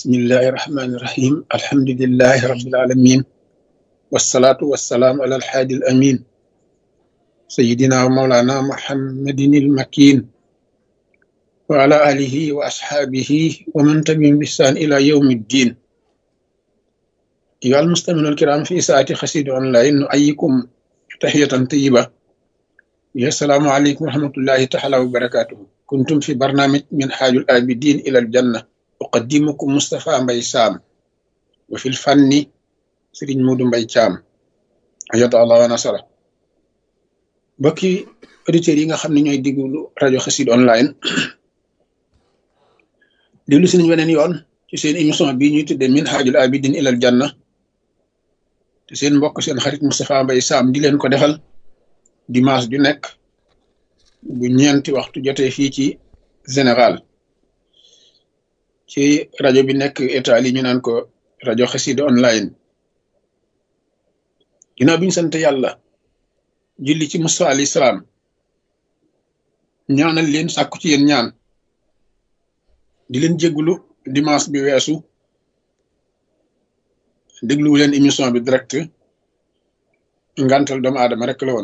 بسم الله الرحمن الرحيم الحمد لله رب العالمين والصلاة والسلام على الحادي الأمين سيدنا ومولانا محمد المكين وعلى آله وأصحابه ومن تبعهم بإحسان إلى يوم الدين. أيها المستمعون الكرام، في ساعة خسيد أونلاين نؤيكم تحية طيبة. السلام عليكم ورحمة الله تعالى وبركاته. كنتم في برنامج من حاج الآبدين إلى الجنة، أقدمكم مصطفى مباي سام، وفي الفن سيرين مودو مباي تيام حياة الله ونصره. bokki auditeurs yi nga xam ne ñooy diglu rajo Xassida online déglu si nañ weneen yoon ci seen émission bii ñuy tuddee min haajul abidin ilal janna te seen mbokk seen xarit Moustapha Mbaye Sam di leen ko defal dimanche du nekk bu ñeenti waxtu jotee fii ci Sénégal ci rajo bi nekk Italie ñu naan ko rajo Xassida online. ginnaaw bi ñu sant yàlla julli ci Musa alayhi salaam ñaanal leen sàkku ci yéen ñaan di leen jéggulu dimanche bi weesu dégluwu leen émission bi direct ngantal doomu aadama rek la woon.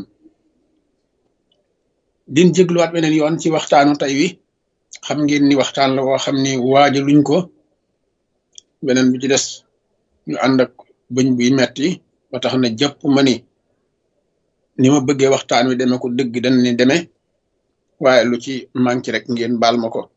din jégluwaat beneen yoon ci waxtaanu tey wi. xam ngeen ni waxtaan la woo xam ni waaja luñ ko beneen bi ci des ñu ànd ak bëñ buy metti ba tax na jàpp ma ni ma bëggee waxtaan wi demee ko dëgg dañ ni demee waaye lu ci manqué rek ngeen baal ma ko,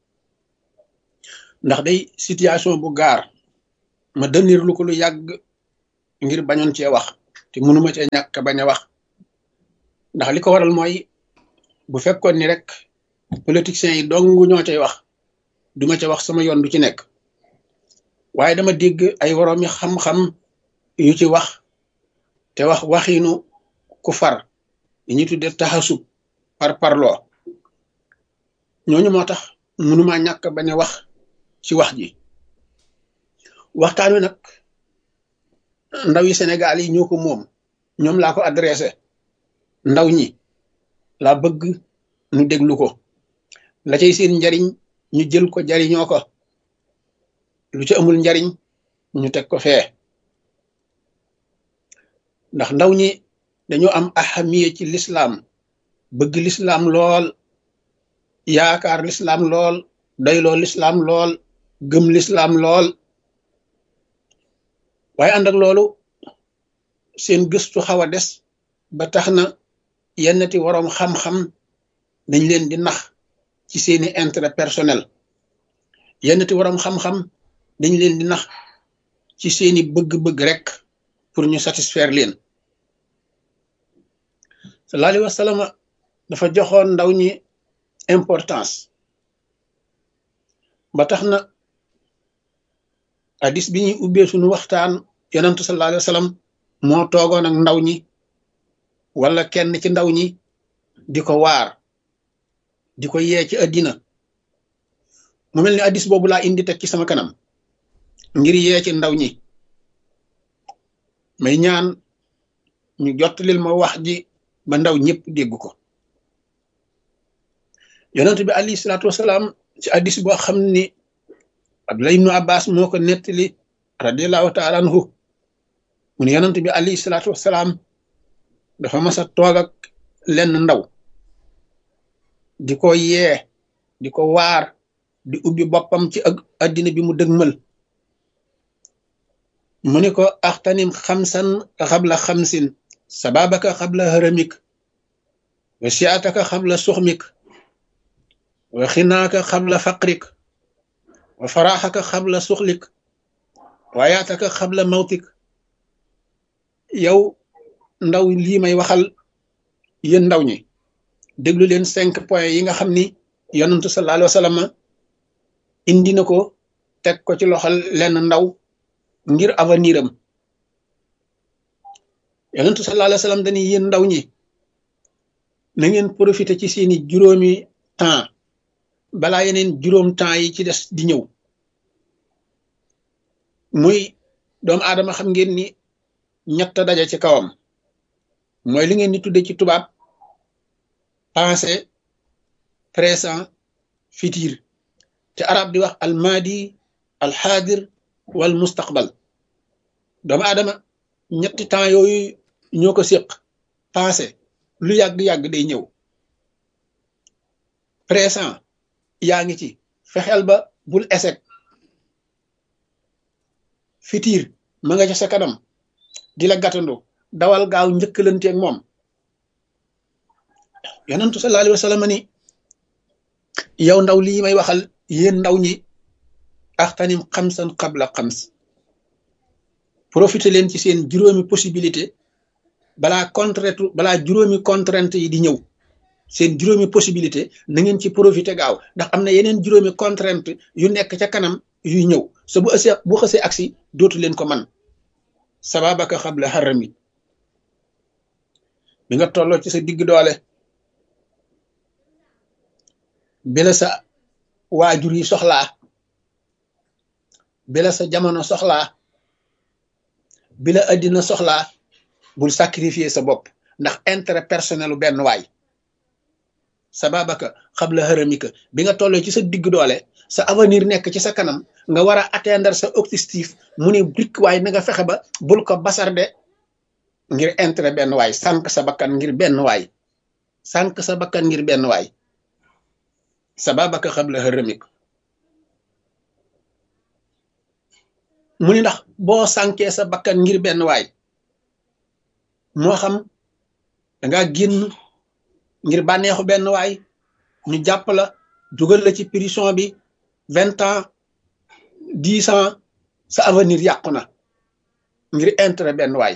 ndax day situation bu gaar ma dënir lu ko lu yàgg ngir bañoon cee wax te mënuma cee ñàkk bañ a wax, ndax li ko waral mooy bu fekkoon ni rek politiciens yi dong ñoo cay wax duma ca wax, sama yoon du ci nekk. waaye dama dégg ay woroomi xam-xam yu ci wax te wax waxiinu ku far yi ñuy tuddee taxasub par parloo ñooñu moo tax mënuma ñàkk bañ a wax ci wax ji. waxtaan wi nag ndaw yi Sénégal yi ñoo ko moom, ñoom laa ko adressé. ndaw ñi laa bëgg nu déglu ko, la cay seen njariñ ñu jël ko jariñoo ko, lu ci amul njariñ ñu teg ko fee. ndax ndaw ñi dañoo am ahamiye ci lislaam, bëgg lislaam lool, yaakaar lislaam lool, doyloo lislaam lool, gëm lislaam lool. waaye ànd ak loolu seen gëstu xaw a des ba tax na yennati waroom xam-xam dañ leen di nax ci seeni intérêt personnel, yennati waroom xam-xam dañ leen di nax ci seeni bëgg-bëgg rek pour ñu satisfaire leen. sallallahu alayhi wa sallam dafa joxoon ndaw ñi importance ba tax na hadis bi ñuy ubbee suñu waxtaan yonentu sallallahu alayhi wa sallam moo toogoon ak ndaw ñi wala kenn ci ndaw ñi di ko waar, di ko yee ci àddina. mu mel ni hadis boobu laa indi teg ci sama kanam ngir yee ci ndaw ñi. may ñaan ñu jottalil ma wax ji ba ndaw ñëpp dégg ko. yonent bi alayhi salaatu wasalaam ci hadis boo xam ni Abdullah ibnu Abbas moo ko nettali radiallahu taala anhu mu ne yonent bi alayhi salaatu wasalaam dafa mas a toog ak lenn ndaw di ko yee, di ko waar, di ubbi boppam ci ak addina bi mu dëgmal. mu ne ko axtanim xamsan xabla xamsin, sababaka xabla haramik, wa siataka xabla suxmik, wa xinaaka xabla faqrik, wa faraxaka xabla suxlik, wa yaataka xabla mawtik. yow ndaw lii may waxal, yéen ndaw ñi déglu leen 5 points yi nga xam ni yonentu sallallahu alayhi wa sallam indi na ko teg ko ci loxol lenn ndaw ngir avenir am. yonentu sallallahu alayhi wa sallam dañuy yéen ndaw ñi na ngeen profité ci seeni juróomi temps balaa yeneen juróom temps yi ci des di ñëw. muy doomu aadama xam ngeen ni ñett daje ci kawam, mooy li ngeen di tudde ci tubaab passé, présent, futur, te arab di wax almadi alxaadir wal mustaqbal. doomu aadama ñetti temps yooyu ñoo ko séq. passé lu yàgg-yàgg day ñëw. présent yaa ngi ci fexeel ba bul échec. futur ma nga ca sa kanam di la gàttandu dawal gaaw njëkkalanteeg moom. yonentu sallallahu alayhi wa sallam ni yow ndaw lii may waxal yéen ndaw ñi axtanim xamsan qabla xams. profité leen ci seen juróomi possibilité balaa juróomi contrainte yi di ñëw. seen juróomi possibilité na ngeen ci profité gaaw ndax am na yeneen juróomi contrainte yu nekk ca kanam yuy ñëw sa bu xësee aksi dootu leen ko man sababaka xabla harami. bi nga tolloo ci sa digg doole bi la sa waajur yi soxlaa bi la sa jamono soxlaa bi la addina soxlaa bul sacrifier sa bopp ndax intérêt personnel u benn waay. sababaka xabla haramika bi nga tolloo ci sa digg doole sa avenir nekk ci sa kanam nga war a atteindre sa objectif mu ne brik waay na nga fexe ba bul ko basarde ngir intérêt benn waay sànq sa bakkan ngir benn waay sànq sa bakkan ngir benn waay. sababaka xabla haramika mu ni ndax boo sànkee sa bakkan ngir benn waay moo xam danga génn ngir bànneexu benn waay ñu jàpp la dugal la ci prison bi 20 ans 10 ans sa avenir yàqu na ngir intérêt benn waay.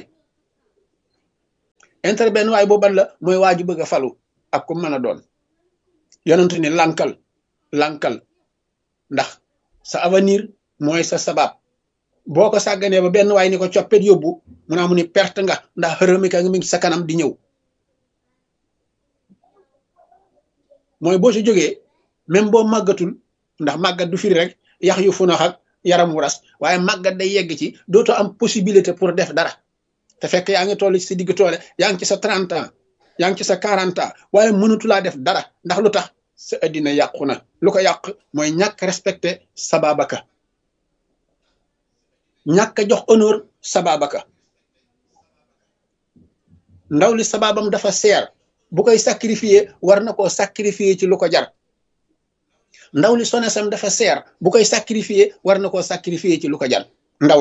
intérêt benn waay booban la mooy waaju bëgg a falu ak ku mën a doon. yonentu ni lankal ndax sa avenir mooy sa sabab boo ko sàgganee ba benn waay ni ko coppet yóbbu mu naa mu ni perte nga ndax xërëmika nga mi ngi sa kanam di ñëw. mooy boo si jógee même boo màggatul ndax màggat du firi rek yax yu funax ak yaram wu ras waaye màggat day yegg ci dootoo am possibilité pour def dara te fekk yaa ngi toll ci sa digg toole yaa ngi ci sa 30 ans yaa ngi ci sa 40 ans waaye mënatulaa def dara ndax lu tax sa addina yàqu na. lu ko yàq mooy ñàkk respecté sababaka ñàkk a jox honneur sababaka. ndaw li sababam dafa seer bu koy sacrifier war na koo sacrifier ci lu ko jar. ndaw li sonesam dafa seer bu koy sacrifier war na koo sacrifier ci lu ko jar.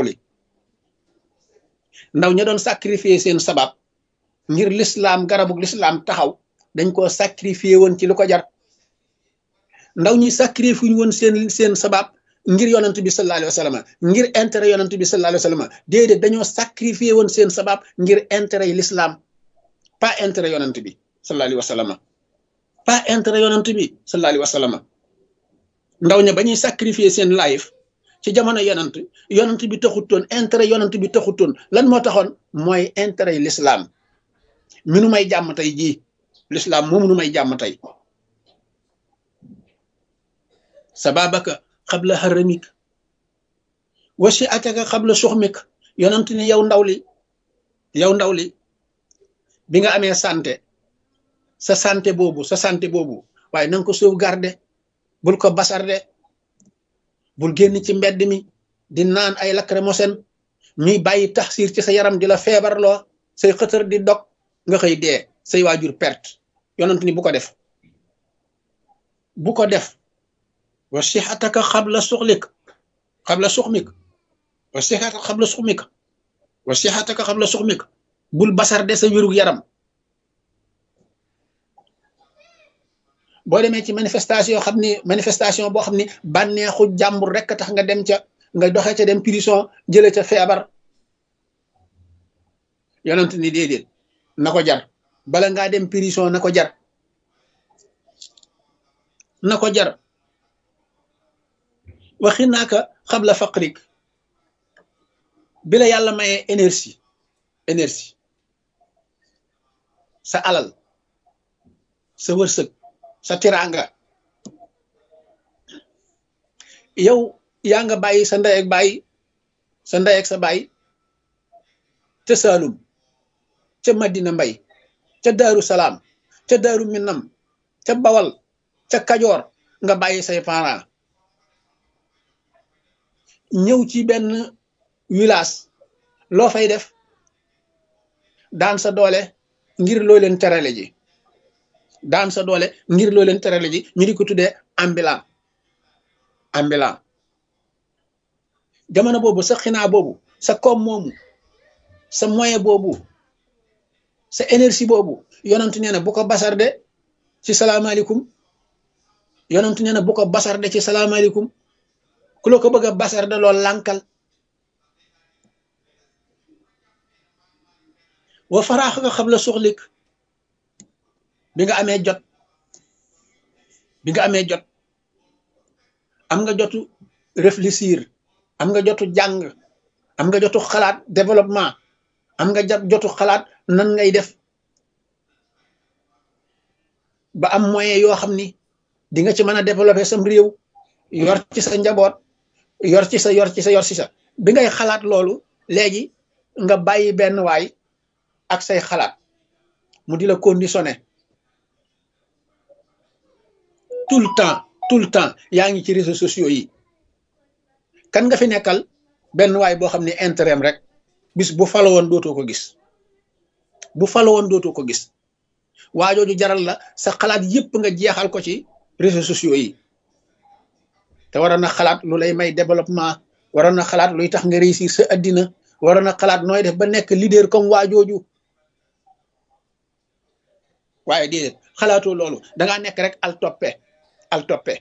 ndaw ña doon sacrifier seen sabab ngir l'islam garabug l'islam taxaw dañ koo sacrifier woon ci lu ko jar. ndaw ñi sacrifier woon seen sabab ngir yonent bi sallallahu alayhi wa sallam ngir intérêt yonent bi sallallahu alayhi wa sallam déedéet dañoo sacrifier woon seen sabab ngir intérêt yi l'islam pas intérêt yonent bi sallallahu alayhi wa sallam pas intérêt yonent bi sallallahu alayhi wa sallam. ndaw ña ba ñuy sacrifier seen life ci jamono yonent bi taxutoon intérêt yonent bi taxutoon lan moo taxoon mooy intérêt yi l'islam mi nu may jàmm tey jii l'islam moom nu may jàmm tey. sababaka xabla haramik wasi ataka xabla suxmik. yonent ni yow ndaw li bi nga amee sa santé boobu waaye na nga ko sauvegarder bul ko basarde bul génn ci mbedd mi di naan ay lacrymogène ñuy bàyyi taxsir ci sa yaram di la feebarloo say xëtër di dog nga xëy dee say waajur perte. yonent ni bu ko def wa sixataka xabla suxmik wa sixataka xabla suxmik bul basarde sa wérug yaram. boo demee ci manifestation boo xam ni bànneexu jàmbur rek tax nga dem ca nga doxee ca dem prison jële ca feebar yonent ni déedéet na ko jar bala ngaa dem prison na ko jar waxi naaka xabla faqrik bi la yàlla mayee énergie sa alal sa wërsëg sa tiraanga yow yaa nga bàyyi sa ndey ak sa baay ca Saalum ca Madina Mbay ca Daaru Salaam ca Daaru Minam ca Bawal ca Kajoor nga bàyyi say parents ñëw ci benn village loo fay def daan sa doole ngir loo leen terale ji daan sa doole ngir loo leen terale ji ñu di ko tuddee ambulant jamono boobu sa xinaa boobu sa koom moomu sa moyen boobu sa énergie boobu yonent nee na bu ko basarde ci salaamaaleykum yonent nee na bu ko basarde ci salaamaaleykum ku la ko bëgg a basarde lool lànkal wa faraax nga xam la soxlik bi nga amee jot am nga jotu réfléchir am nga jotu jàng am nga jotu xalaat développement am nga jotu xalaat nan ngay def ba am moyen yoo xam ni di nga ci mën a développer sam réew yor ci sa njaboot yor ci sa bi ngay xalaat loolu léegi nga bàyyi benn waay ak say xalaat mu di la conditionné tout le temps yaa ngi ci réseaux sociaux yi kan nga fi nekkal benn waay boo xam ne intérêt rek bis bu falo woon dootoo ko gis waajooju jaral la sa xalaat yépp nga jeexal ko ci réseaux sociaux yi te waroon na xalaat lu lay may développement waroon na xalaat luy tax nga réussir sa addina waroon na xalaat nooy def ba nekk leader comme waajooju waaye déedéet xalaatoo loolu dangaa nekk rek al toppe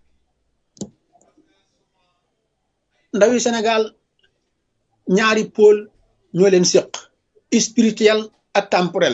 ndawi Sénégal ñaari pôle ñoo leen séq spirituel ak temporel